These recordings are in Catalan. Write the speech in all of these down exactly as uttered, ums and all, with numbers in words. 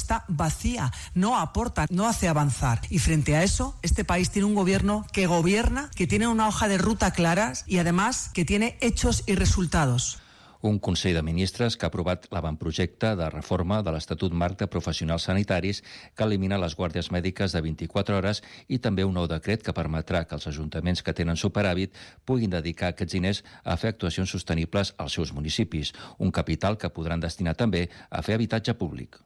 está vacía, no aporta, no hace avanzar. Y frente a eso, este país tiene un gobierno que gobierna, que tiene una hoja de ruta claras y además que tiene hechos y resultados. Un Consell de Ministres que ha aprovat l'avantprojecte de reforma de l'Estatut Marc de Professionals Sanitaris que elimina les guàrdies mèdiques de vint-i-quatre hores i també un nou decret que permetrà que els ajuntaments que tenen superàvit puguin dedicar aquests diners a fer actuacions sostenibles als seus municipis, un capital que podran destinar també a fer habitatge públic.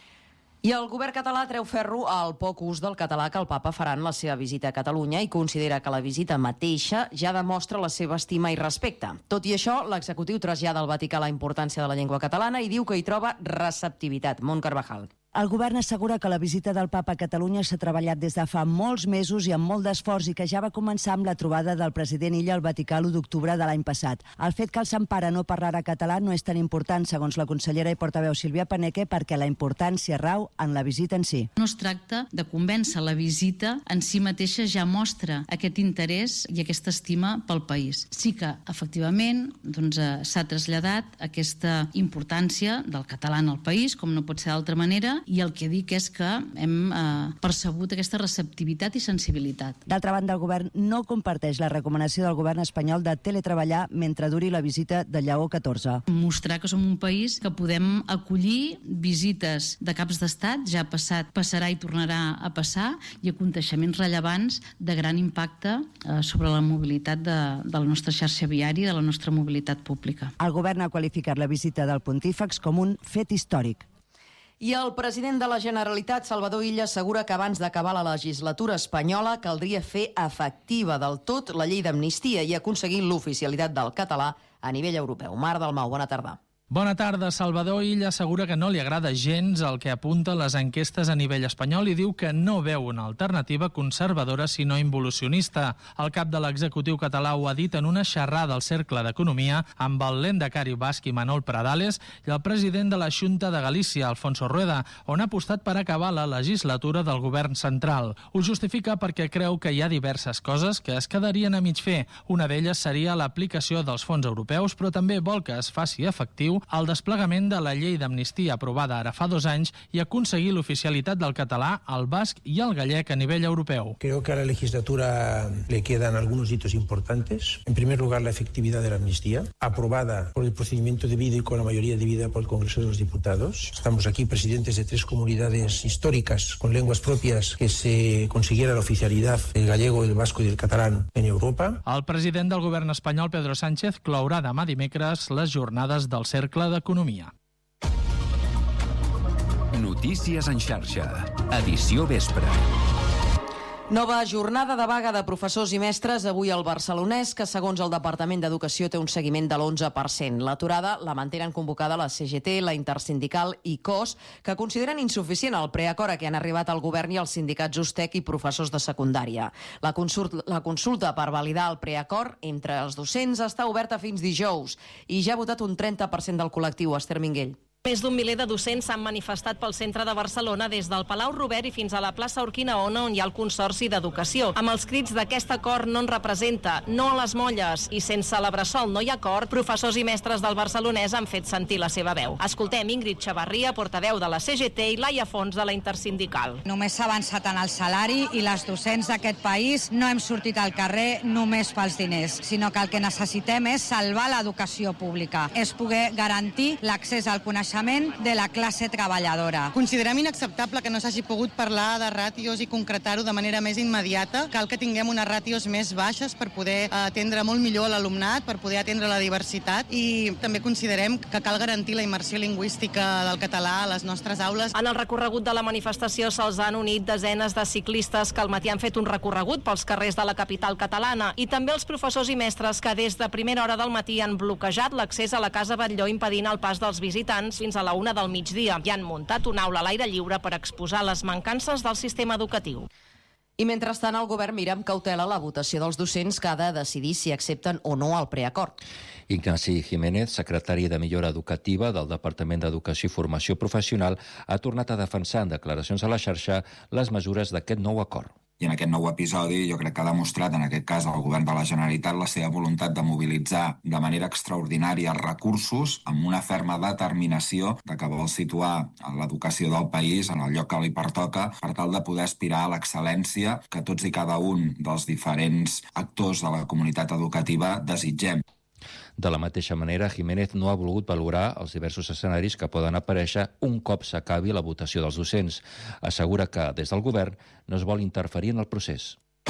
I el govern català treu ferro al poc ús del català que el papa farà en la seva visita a Catalunya i considera que la visita mateixa ja demostra la seva estima i respecte. Tot i això, l'executiu trasllada al Vaticà la importància de la llengua catalana i diu que hi troba receptivitat. Mont Carvajal. El govern assegura que la visita del papa a Catalunya s'ha treballat des de fa molts mesos i amb molt d'esforç i que ja va començar amb la trobada del president Illa al Vaticà l'u d'octubre de l'any passat. El fet que el Sant Pare no parlara català no és tan important, segons la consellera i portaveu Sílvia Paneque, perquè la importància rau en la visita en si. No es tracta de convèncer, la visita en si mateixa ja mostra aquest interès i aquesta estima pel país. Sí que, efectivament, doncs, eh, s'ha traslladat aquesta importància del català en el país, com no pot ser d'altra manera, i el que dic és que hem eh, percebut aquesta receptivitat i sensibilitat. D'altra banda, el govern no comparteix la recomanació del govern espanyol de teletreballar mentre duri la visita de Lleó catorze. Mostrar que som un país que podem acollir visites de caps d'estat, ja ha passat, passarà i tornarà a passar, i aconteixements rellevants de gran impacte eh, sobre la mobilitat de, de la nostra xarxa viària i de la nostra mobilitat pública. El govern ha qualificat la visita del pontífex com un fet històric. I el president de la Generalitat, Salvador Illa, assegura que abans d'acabar la legislatura espanyola caldria fer efectiva del tot la llei d'amnistia i aconseguir l'oficialitat del català a nivell europeu. Mar Dalmau, bona tarda. Bona tarda. Salvador Illa assegura que no li agrada gens el que apunta les enquestes a nivell espanyol i diu que no veu una alternativa conservadora sinó involucionista. El cap de l'executiu català ho ha dit en una xerrada al Cercle d'Economia amb el lehendakari basc Imanol Pradales i el president de la Xunta de Galícia, Alfonso Rueda, on ha apostat per acabar la legislatura del govern central. Ho justifica perquè creu que hi ha diverses coses que es quedarien a mig fer. Una d'elles seria l'aplicació dels fons europeus, però també vol que es faci efectiu el desplegament de la llei d'amnistia aprovada ara fa dos anys i aconseguir l'oficialitat del català, el basc i el gallec a nivell europeu. Creo que a la legislatura le quedan algunos hitos importantes. En primer lugar, la efectividad de la amnistía, aprobada por el procedimiento debido y con la mayoría debida por el Congreso de los Diputados. Estamos aquí presidentes de tres comunidades históricas con lenguas propias que se consiguiera la oficialidad del gallego, del vasco y del catalán en Europa. El president del govern espanyol, Pedro Sánchez, clourà demà dimecres les jornades del Cercle d'Economia. Notícies en xarxa. Edició vespre. Nova jornada de vaga de professors i mestres avui al Barcelonès, que segons el Departament d'Educació té un seguiment de l'onze per cent. L'aturada la mantenen convocada la C G T, la Intersindical i C O S, que consideren insuficient el preacord a què han arribat el govern i els sindicats Ustec i professors de secundària. La consulta, la consulta per validar el preacord entre els docents està oberta fins dijous i ja ha votat un trenta per cent del col·lectiu. Esther Minguell. Més d'un miler de docents s'han manifestat pel centre de Barcelona des del Palau Robert i fins a la plaça Urquinaona, on hi ha el Consorci d'Educació, amb els crits d'aquest acord no en representa, no a les molles, i sense la bressol no hi ha acord, professors i mestres del Barcelonès han fet sentir la seva veu. Escoltem Ingrid Xavarria, portaveu de la C G T, i Laia Fons, de la Intersindical. Només s'ha avançat en el salari i les docents d'aquest país no hem sortit al carrer només pels diners, sinó que el que necessitem és salvar l'educació pública, és poder garantir l'accés al coneixement de la classe treballadora. Considerem inacceptable que no s'hagi pogut parlar de ràtios i concretar-ho de manera més immediata. Cal que tinguem unes ràtios més baixes per poder atendre molt millor l'alumnat, per poder atendre la diversitat, i també considerem que cal garantir la immersió lingüística del català a les nostres aules. En el recorregut de la manifestació se'ls han unit desenes de ciclistes que al matí han fet un recorregut pels carrers de la capital catalana, i també els professors i mestres que des de primera hora del matí han bloquejat l'accés a la Casa Batlló, impedint el pas dels visitants fins a la una del migdia, i han muntat una aula a l'aire lliure per exposar les mancances del sistema educatiu. I mentrestant el govern mira amb cautela la votació dels docents que ha de decidir si accepten o no el preacord. Ignasi Jiménez, secretari de Millora Educativa del Departament d'Educació i Formació Professional, ha tornat a defensar en declaracions a la xarxa les mesures d'aquest nou acord. I en aquest nou episodi jo crec que ha demostrat, en aquest cas, el govern de la Generalitat la seva voluntat de mobilitzar de manera extraordinària recursos amb una ferma determinació de que vol situar l'educació del país en el lloc que li pertoca per tal de poder aspirar a l'excel·lència que tots i cada un dels diferents actors de la comunitat educativa desitgem. De la mateixa manera, Jiménez no ha volgut valorar els diversos escenaris que poden aparèixer un cop s'acabi la votació dels docents. Assegura que, des del govern, no es vol interferir en el procés.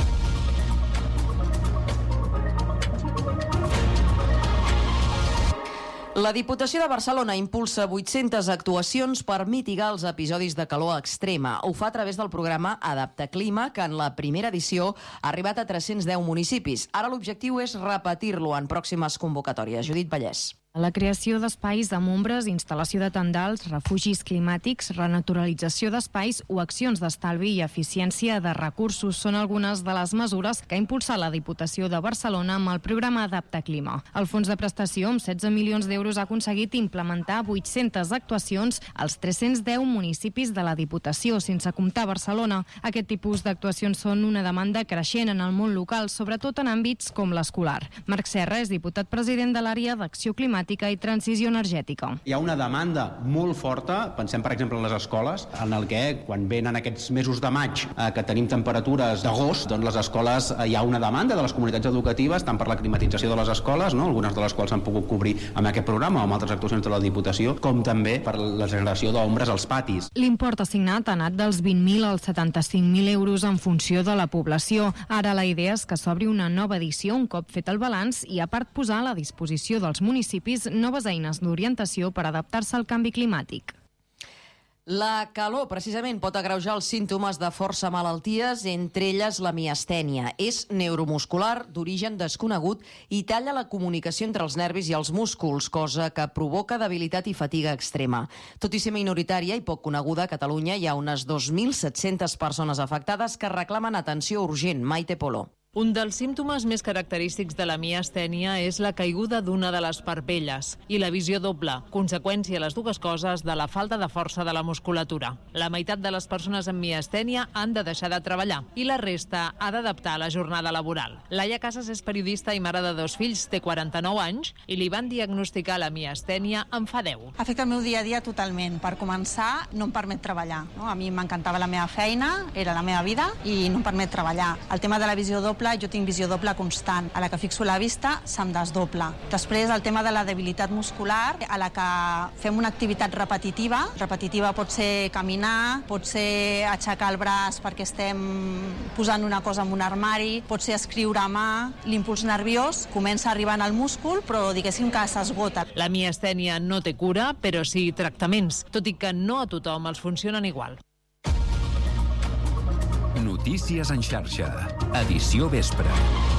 La Diputació de Barcelona impulsa vuit-centes actuacions per mitigar els episodis de calor extrema. Ho fa a través del programa Adapta Clima, que en la primera edició ha arribat a tres-cents deu municipis. Ara l'objectiu és repetir-lo en pròximes convocatòries. Judit Vallès. La creació d'espais amb ombres, instal·lació de tendals, refugis climàtics, renaturalització d'espais o accions d'estalvi i eficiència de recursos són algunes de les mesures que ha impulsat la Diputació de Barcelona amb el programa Adapta Clima. El fons de prestació, amb setze milions d'euros, ha aconseguit implementar vuit-centes actuacions als tres-cents deu municipis de la Diputació, sense comptar Barcelona. Aquest tipus d'actuacions són una demanda creixent en el món local, sobretot en àmbits com l'escolar. Marc Serra és diputat president de l'àrea d'Acció Climàtica i transició energètica. Hi ha una demanda molt forta, pensem per exemple en les escoles, en el que quan venen aquests mesos de maig eh, que tenim temperatures d'agost, doncs les escoles eh, hi ha una demanda de les comunitats educatives, tant per la climatització de les escoles, no? Algunes de les quals s'han pogut cobrir amb aquest programa o amb altres actuacions de la Diputació, com també per la generació d'ombres als patis. L'import assignat ha anat dels vint mil als setanta-cinc mil euros en funció de la població. Ara la idea és que s'obri una nova edició un cop fet el balanç i a part posar a la disposició dels municipis noves eines d'orientació per adaptar-se al canvi climàtic. La calor, precisament, pot agreujar els símptomes de força malalties, entre elles la miastènia. És neuromuscular, d'origen desconegut, i talla la comunicació entre els nervis i els músculs, cosa que provoca debilitat i fatiga extrema. Tot i ser minoritària i poc coneguda, a Catalunya hi ha unes dos mil set-centes persones afectades que reclamen atenció urgent. Maite Polo. Un dels símptomes més característics de la miastènia és la caiguda d'una de les parpelles i la visió doble, conseqüència les dues coses de la falta de força de la musculatura. La meitat de les persones amb miastènia han de deixar de treballar i la resta ha d'adaptar la jornada laboral. Laia Casas és periodista i mare de dos fills, té quaranta-nou anys i li van diagnosticar la miastènia en fa deu. Afecta el meu dia a dia totalment. Per començar, no em permet treballar. No? A mi m'encantava la meva feina, era la meva vida i no em permet treballar. El tema de la visió doble, jo tinc visió doble constant. A la que fixo la vista, se'm desdobla. Després, el tema de la debilitat muscular, a la que fem una activitat repetitiva. Repetitiva pot ser caminar, pot ser aixecar el braç perquè estem posant una cosa en un armari, pot ser escriure a mà. L'impuls nerviós comença arribant al múscul, però diguéssim que s'esgota. La miastènia no té cura, però sí tractaments, tot i que no a tothom els funcionen igual. Notícies en xarxa. Edició vespre.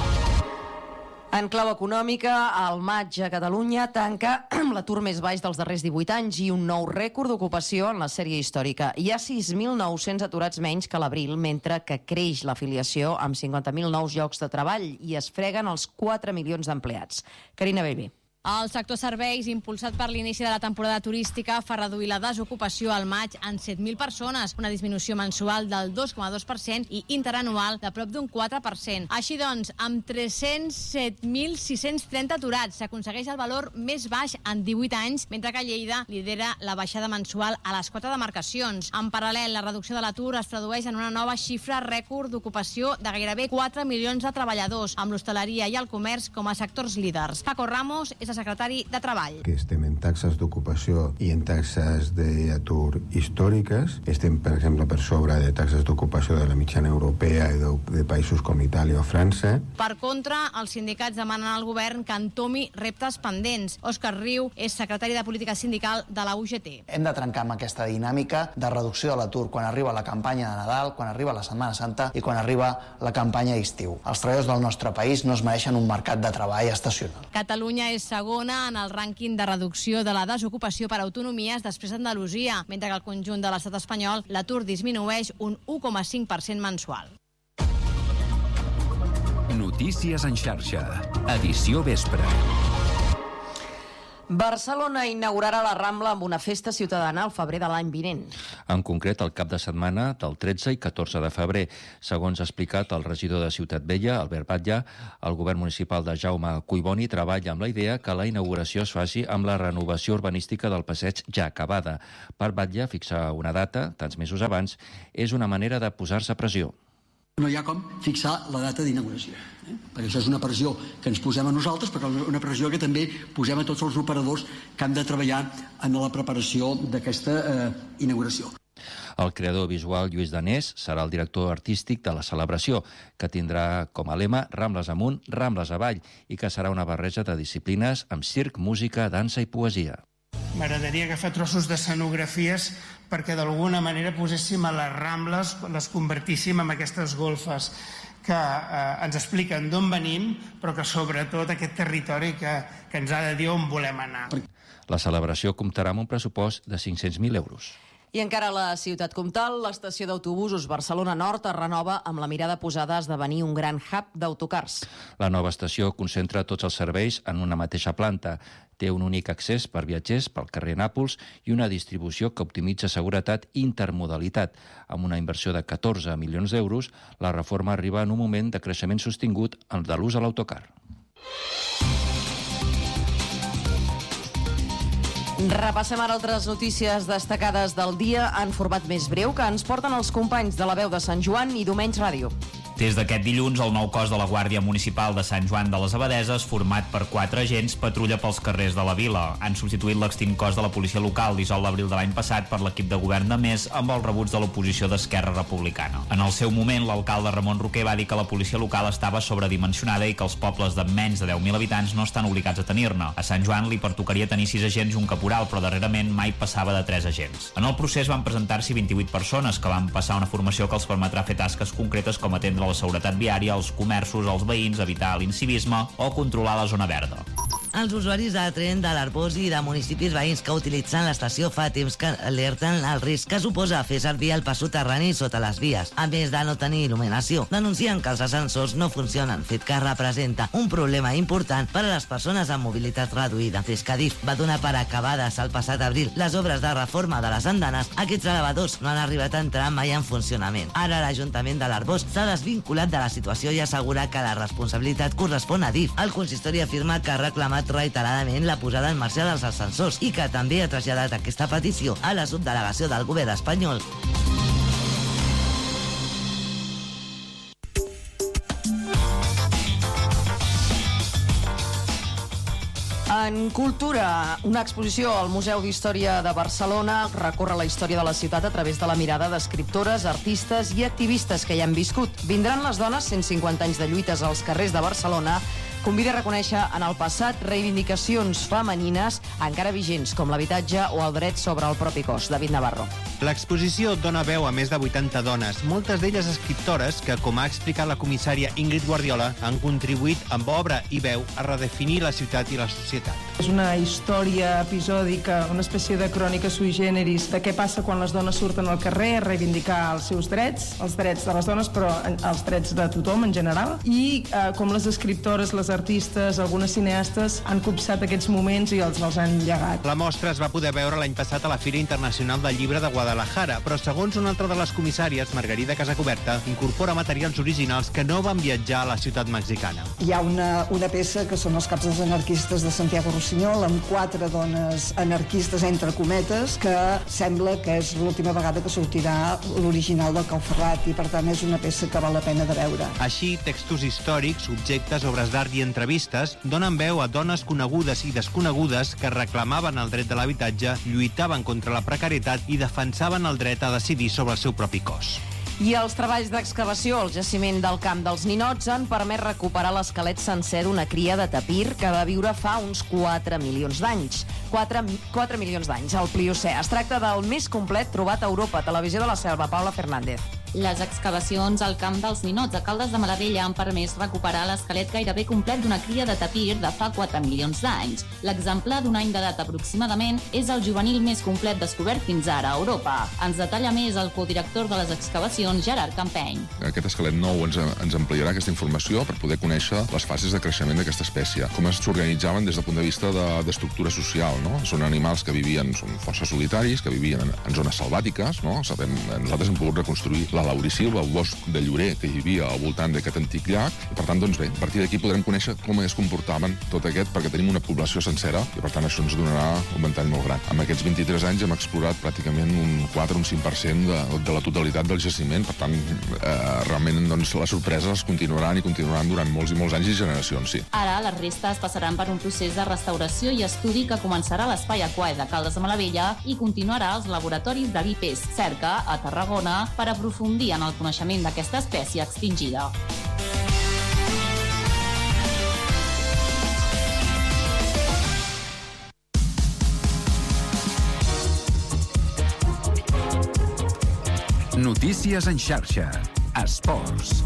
En clau econòmica, el maig a Catalunya tanca amb l'atur més baix dels darrers divuit anys i un nou rècord d'ocupació en la sèrie històrica. Hi ha sis mil nou-cents aturats menys que l'abril, mentre que creix l'afiliació amb cinquanta mil nous llocs de treball i es freguen els quatre milions d'empleats. Carina Bellver. El sector serveis, impulsat per l'inici de la temporada turística, fa reduir la desocupació al maig en set mil persones, una disminució mensual del dos coma dos per cent i interanual de prop d'un quatre per cent. Així doncs, amb tres-cents set mil sis-cents trenta aturats, s'aconsegueix el valor més baix en divuit anys, mentre que Lleida lidera la baixada mensual a les quatre demarcacions. En paral·lel, la reducció de l'atur es tradueix en una nova xifra rècord d'ocupació de gairebé quatre milions de treballadors, amb l'hostaleria i el comerç com a sectors líders. Paco Ramos és secretari de Treball. Que estem en taxes d'ocupació i en taxes d'atur històriques. Estem, per exemple, per sobre de taxes d'ocupació de la mitjana europea i de, de països com Itàlia o França. Per contra, els sindicats demanen al govern que entomi reptes pendents. Òscar Riu és secretari de Política Sindical de la U G T. Hem de trencar amb aquesta dinàmica de reducció de l'atur quan arriba la campanya de Nadal, quan arriba la Setmana Santa i quan arriba la campanya d'estiu. Els treballadors del nostre país no es mereixen un mercat de treball estacional. Catalunya és segona en el rànquing de reducció de la desocupació per autonomies després d'Andalusia, mentre que al conjunt de l'estat espanyol l'atur disminueix un u coma cinc per cent mensual. Notícies en xarxa. Edició vespre. Barcelona inaugurarà la Rambla amb una festa ciutadana al febrer de l'any vinent. En concret, el cap de setmana del tretze i catorze de febrer. Segons ha explicat el regidor de Ciutat Vella, Albert Batlle, el govern municipal de Jaume Cuiboni treballa amb la idea que la inauguració es faci amb la renovació urbanística del passeig ja acabada. Per Batlle, fixar una data, tants mesos abans, és una manera de posar-se pressió. No hi ha com fixar la data d'inauguració, eh? perquè això és una pressió que ens posem a nosaltres, però una pressió que també posem a tots els operadors que han de treballar en la preparació d'aquesta eh, inauguració. El creador visual Lluís Danés serà el director artístic de la celebració, que tindrà com a lema Rambles amunt, Rambles avall, i que serà una barreja de disciplines amb circ, música, dansa i poesia. M'agradaria agafar trossos d'escenografies perquè d'alguna manera poséssim a les Rambles, les convertíssim en aquestes golfes que eh, ens expliquen d'on venim, però que sobretot aquest territori que, que ens ha de dir on volem anar. La celebració comptarà amb un pressupost de cinc-cents mil euros. I encara a la ciutat comtal, l'estació d'autobusos Barcelona Nord es renova amb la mirada posada a esdevenir un gran hub d'autocars. La nova estació concentra tots els serveis en una mateixa planta. Té un únic accés per viatgers pel carrer Nàpols i una distribució que optimitza seguretat i intermodalitat. Amb una inversió de catorze milions d'euros, la reforma arriba en un moment de creixement sostingut de l'ús a l'autocar. Repassem ara altres notícies destacades del dia en format més breu que ens porten els companys de la Veu de Sant Joan i Domenys Ràdio. Des d'aquest dilluns, el nou cos de la Guàrdia Municipal de Sant Joan de les Abadeses, format per quatre agents, patrulla pels carrers de la vila. Han substituït l'extint cos de la policia local, dissolt l'abril de l'any passat per l'equip de govern de Més, amb el rebuig de l'oposició d'Esquerra Republicana. En el seu moment, l'alcalde Ramon Roquer va dir que la policia local estava sobredimensionada i que els pobles de menys de deu mil habitants no estan obligats a tenir-ne. A Sant Joan li pertocaria tenir sis agents i un caporal, però darrerament mai passava de tres agents. En el procés van presentar-s'hi vint-i-vuit persones que van passar una formació que els permetrà fer tasques concretes com atendre la seguretat viària, els comerços, els veïns, evitar l'incivisme o controlar la zona verda. Els usuaris de tren de l'Arboç i de municipis veïns que utilitzen l'estació fa temps que alerten el risc que suposa fer servir el pas soterrani sota les vies, a més de no tenir il·luminació. Denuncien que els ascensors no funcionen, fet que representa un problema important per a les persones amb mobilitat reduïda. Des que Adif va donar per acabades el passat abril les obres de reforma de les andanes, aquests elevadors no han arribat a entrar mai en funcionament. Ara l'Ajuntament de l'Arboç s'ha desvinculat de la situació i assegura que la responsabilitat correspon a Adif. El consistori afirma que ha reclamat reiteradament la posada en marxa dels ascensors i que també ha traslladat aquesta petició a la subdelegació del govern espanyol. En cultura, una exposició al Museu d'Història de Barcelona recorre la història de la ciutat a través de la mirada d'escriptores, artistes i activistes que hi han viscut. Vindran les dones, cent cinquanta anys de lluites als carrers de Barcelona, convida a reconèixer en el passat reivindicacions femenines encara vigents, com l'habitatge o el dret sobre el propi cos. David Navarro. L'exposició dona veu a més de vuitanta dones, moltes d'elles escriptores que, com ha explicat la comissària Ingrid Guardiola, han contribuït amb obra i veu a redefinir la ciutat i la societat. És una història episòdica, una espècie de crònica sui generis de què passa quan les dones surten al carrer a reivindicar els seus drets, els drets de les dones, però els drets de tothom en general, i eh, com les escriptores, les artistes, algunes cineastes han copsat aquests moments i els, els han llegat. La mostra es va poder veure l'any passat a la Fira Internacional del Llibre de Guadalajara, però segons una altra de les comissàries, Margarida Casacoberta, incorpora materials originals que no van viatjar a la ciutat mexicana. Hi ha una, una peça que són els caps dels anarquistes de Santiago Rossinyol, amb quatre dones anarquistes, entre cometes, que sembla que és l'última vegada que sortirà l'original del Cauferrat, i per tant és una peça que val la pena de veure. Així, textos històrics, objectes, obres d'art i entrevistes donen veu a dones conegudes i desconegudes que reclamaven el dret de l'habitatge, lluitaven contra la precarietat i defensaven el dret a decidir sobre el seu propi cos. I els treballs d'excavació al jaciment del Camp dels Ninots han permès recuperar l'esquelet sencer d'una cria de tapir que va viure fa uns quatre milions d'anys. quatre milions d'anys, al Pliocè. Es tracta del més complet trobat a Europa. Televisió de la Selva, Paula Fernández. Les excavacions al camp dels ninots a Caldes de Malavella han permès recuperar l'esquelet gairebé complet d'una cria de tapir de fa quatre milions d'anys. L'exemplar d'un any d'edat aproximadament és el juvenil més complet descobert fins ara a Europa. Ens detalla més el codirector de les excavacions, Gerard Campeny. Aquest esquelet nou ens, ens ampliarà aquesta informació per poder conèixer les fases de creixement d'aquesta espècie, com s'organitzaven des del punt de vista d'estructura de, social. No? Són animals que vivien, són força solitaris, que vivien en, en zones selvàtiques. No? Sabem, nosaltres hem pogut reconstruir la laurisilva, el bosc de llorer que hi havia al voltant d'aquest antic llac, i per tant, doncs bé, a partir d'aquí podrem conèixer com es comportaven tot aquest, perquè tenim una població sencera, i per tant això ens donarà un ventall molt gran. En aquests vint-i-tres anys hem explorat pràcticament un quatre o un cinc per cent de, de la totalitat del jaciment, per tant, eh, realment doncs, les sorpreses continuaran i continuaran durant molts i molts anys i generacions, sí. Ara, les restes passaran per un procés de restauració i estudi que començarà a l'Espai Aquari de Caldes de Malavella i continuarà als laboratoris de l'I P E S Cerca, a Tarragona, per aprofundir en el coneixement d'aquesta espècie extingida. Notícies en xarxa. Esports.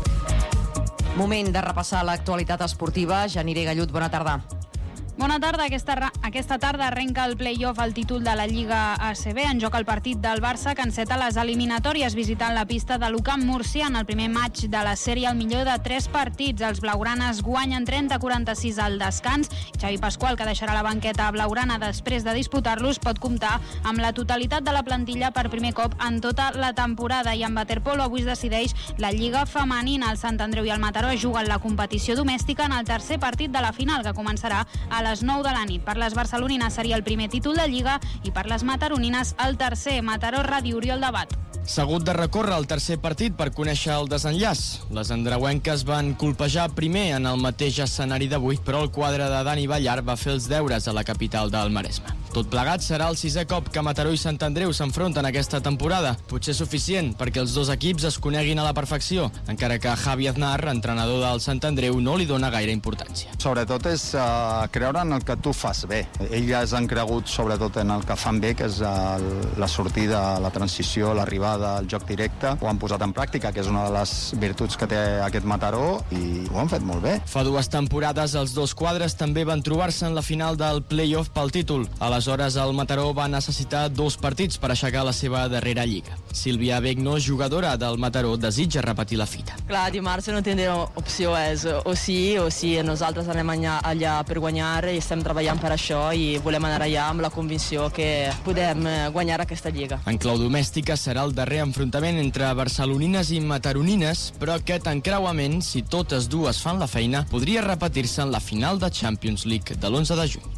Moment de repassar l'actualitat esportiva. Janire Gallut, bona tarda. Bona tarda. Aquesta, aquesta tarda arrenca el play-off al títol de la Lliga A C B. En joc el partit del Barça, que enceta les eliminatòries visitant la pista de l'U C A M Murcia en el primer match de la sèrie al millor de tres partits. Els blaugranes guanyen trenta a quaranta-sis al descans. Xavi Pasqual, que deixarà la banqueta blaugrana després de disputar-los, pot comptar amb la totalitat de la plantilla per primer cop en tota la temporada. I en waterpolo avui es decideix la Lliga femenina. El Sant Andreu i el Mataró juguen la competició domèstica en el tercer partit de la final, que començarà a les nou de la nit. Per les barcelonines seria el primer títol de Lliga i per les mataronines el tercer. Mataró, Ràdio, Oriol Debat. S'ha hagut de recórrer el tercer partit per conèixer el desenllaç. Les andreuenques van colpejar primer en el mateix escenari d'avui, però el quadre de Dani Ballar va fer els deures a la capital del Maresme. Tot plegat serà el sisè cop que Mataró i Sant Andreu s'enfronten aquesta temporada. Potser suficient perquè els dos equips es coneguin a la perfecció, encara que Javi Aznar, entrenador del Sant Andreu, no li dona gaire importància. Sobretot és uh, creure en el que tu fas bé. Elles han cregut sobretot en el que fan bé, que és el, la sortida, la transició, l'arribada, el joc directe. Ho han posat en pràctica, que és una de les virtuts que té aquest Mataró, i ho han fet molt bé. Fa dues temporades els dos quadres també van trobar-se en la final del play-off pel títol. Aleshores el Mataró va necessitar dos partits per aixecar la seva darrera lliga. Sílvia Begno, jugadora del Mataró, desitja repetir la fita. Clar, dimarts no tindrem opció, és o sí o sí. Nosaltres anem allà per guanyar i estem treballant per això i volem anar allà amb la convicció que podem guanyar aquesta lliga. En clau domèstica serà el darrer enfrontament entre barcelonines i mataronines, però aquest encreuament, si totes dues fan la feina, podria repetir-se en la final de Champions League de l'onze de juny.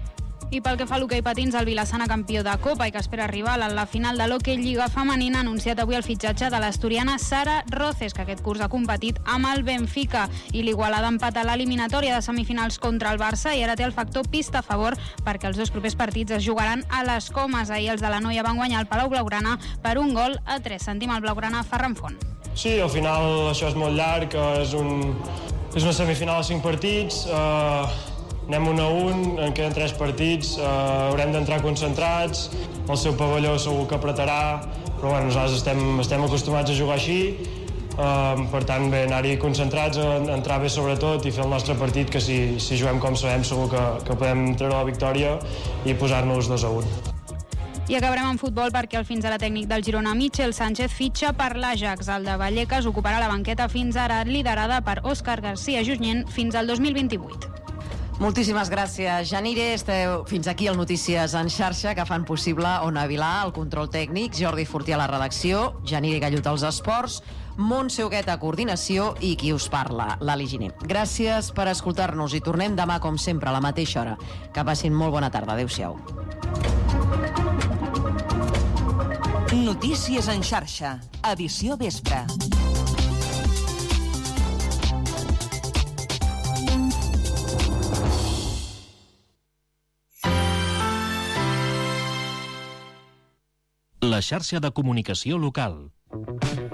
I pel que fa a l'hoquei patins, el Vilassana, campió de Copa i que espera rival en la final de l'hoquei Lliga Femenina, ha anunciat avui el fitxatge de l'asturiana Sara Roces, que aquest curs ha competit amb el Benfica, i l'Igualada empata l'eliminatòria de semifinals contra el Barça i ara té el factor pista a favor perquè els dos propers partits es jugaran a les Comes. Ahir els de la Noia van guanyar el Palau Blaugrana per un gol a tres. Sentim el Blaugrana, Ferran Font. Sí, al final això és molt llarg, és, un, és una semifinal de cinc partits, eh... anem un a un, en queden tres partits, eh, haurem d'entrar concentrats, el seu pavelló segur que apretarà, però bueno, nosaltres estem, estem acostumats a jugar així, eh, per tant bé, anar-hi concentrats, entrar bé sobretot i fer el nostre partit, que si, si juguem com sabem segur que, que podem treure la victòria i posar-nos dos a un. I acabarem amb futbol perquè el fins ara tècnic del Girona, Michel Sánchez, fitxa per l'Ajax. El de Vallecas ocuparà la banqueta fins ara liderada per Òscar García Junyent fins al dos mil vint-i-vuit. Moltíssimes gràcies, Janire. Esteu fins aquí el Notícies en xarxa, que fan possible Ona Vilà, el control tècnic, Jordi Fortià a la redacció, Janire Gallut als esports, Montse Huguet a coordinació i qui us parla, l'Ali Giner. Gràcies per escoltar-nos i tornem demà, com sempre, a la mateixa hora. Que passin molt bona tarda. Adéu-siau. Notícies en xarxa, edició vespre. La xarxa de comunicació local.